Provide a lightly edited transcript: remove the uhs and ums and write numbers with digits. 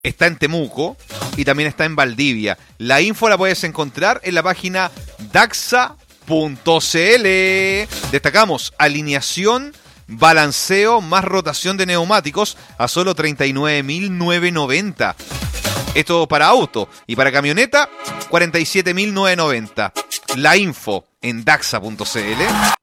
está en Temuco y también está en Valdivia. La info la puedes encontrar en la página daxa.cl. Destacamos alineación, balanceo más rotación de neumáticos a solo 39.990. Esto para auto. Y para camioneta, 47.990. La info en daxa.cl.